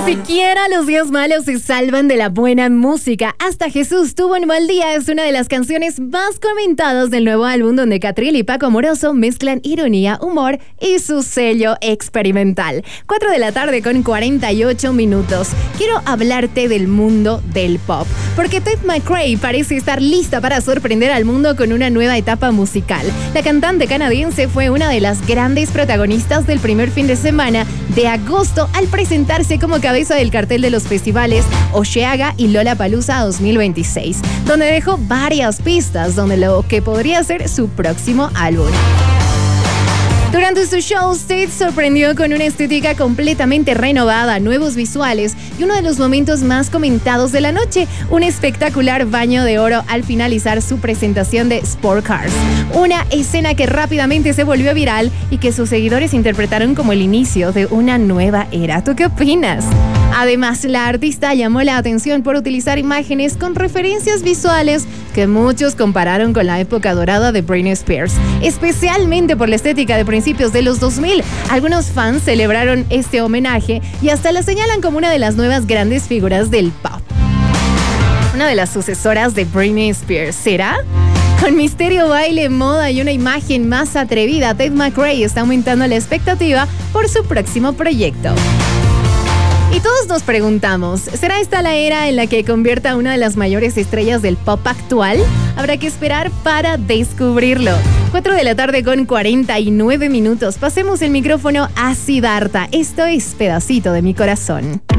siquiera los días malos se salvan de la buena música. Hasta Jesús tuvo un mal día es una de las canciones más comentadas del nuevo álbum, donde Catril y Paco Amoroso mezclan ironía, humor y su sello experimental. 4 de la tarde con 48 minutos. Quiero hablarte del mundo del pop, porque Tate McRae parece estar lista para sorprender al mundo con una nueva etapa musical. La cantante canadiense fue una de las grandes protagonistas del primer fin de semana de agosto al presentarse como cabeza del cartel de los festivales Osheaga y Lollapalooza 2026, donde dejó varias pistas sobre lo que podría ser su próximo álbum. Durante su show, Tate sorprendió con una estética completamente renovada, nuevos visuales y uno de los momentos más comentados de la noche, un espectacular baño de oro al finalizar su presentación de Sport Cars. Una escena que rápidamente se volvió viral y que sus seguidores interpretaron como el inicio de una nueva era. ¿Tú qué opinas? Además, la artista llamó la atención por utilizar imágenes con referencias visuales que muchos compararon con la época dorada de Britney Spears, especialmente por la estética de principios de los 2000. Algunos fans celebraron este homenaje y hasta la señalan como una de las nuevas grandes figuras del pop. Una de las sucesoras de Britney Spears, ¿será? Con misterio, baile, moda y una imagen más atrevida, Tate McRae está aumentando la expectativa por su próximo proyecto. Y todos nos preguntamos, ¿será esta la era en la que convierta a una de las mayores estrellas del pop actual? Habrá que esperar para descubrirlo. 4 de la tarde con 49 minutos. Pasemos el micrófono a Siddhartha. Esto es Pedacito de mi Corazón.